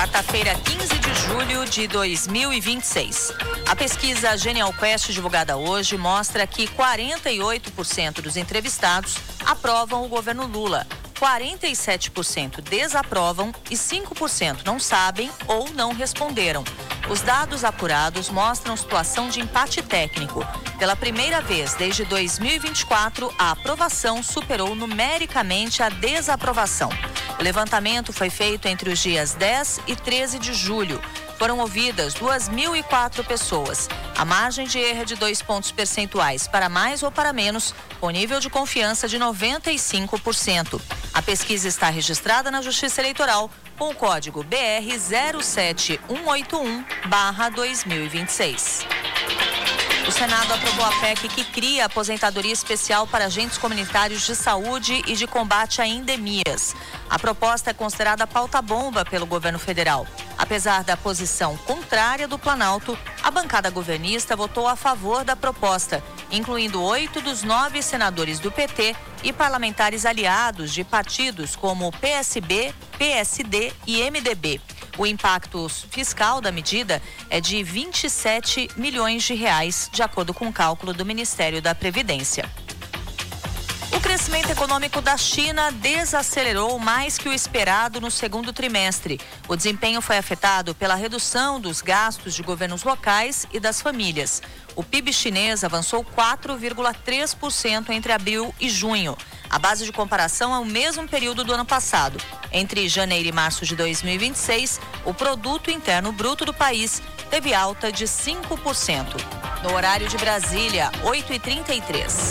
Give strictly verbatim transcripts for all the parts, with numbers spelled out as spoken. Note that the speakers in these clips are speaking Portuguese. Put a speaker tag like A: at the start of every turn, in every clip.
A: quarta-feira, quinze de julho de dois mil e vinte e seis. A pesquisa Genial Quest, divulgada hoje, mostra que quarenta e oito por cento dos entrevistados aprovam o governo Lula, quarenta e sete por cento desaprovam e cinco por cento não sabem ou não responderam. Os dados apurados mostram situação de empate técnico. Pela primeira vez desde dois mil e vinte e quatro, a aprovação superou numericamente a desaprovação. O levantamento foi feito entre os dias dez e treze de julho. Foram ouvidas duas mil e quatro pessoas. A margem de erro é de dois pontos percentuais para mais ou para menos, com nível de confiança de noventa e cinco por cento. A pesquisa está registrada na Justiça Eleitoral com o código B R zero sete um oito um barra dois mil e vinte e seis. O Senado aprovou a P E C que cria aposentadoria especial para agentes comunitários de saúde e de combate a endemias. A proposta é considerada pauta-bomba pelo governo federal. Apesar da posição contrária do Planalto, a bancada governista votou a favor da proposta, incluindo oito dos nove senadores do P T e parlamentares aliados de partidos como P S B, P S D e M D B. O impacto fiscal da medida é de vinte e sete milhões de reais, de acordo com o cálculo do Ministério da Previdência. O crescimento econômico da China desacelerou mais que o esperado no segundo trimestre. O desempenho foi afetado pela redução dos gastos de governos locais e das famílias. O P I B chinês avançou quatro vírgula três por cento entre abril e junho. A base de comparação é o mesmo período do ano passado. Entre janeiro e março de dois mil e vinte e seis, o produto interno bruto do país teve alta de cinco por cento. No horário de Brasília, oito e trinta e três.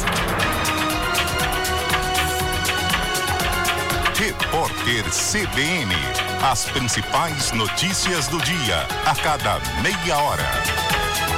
B: Repórter C B N. As principais notícias do dia, a cada meia hora.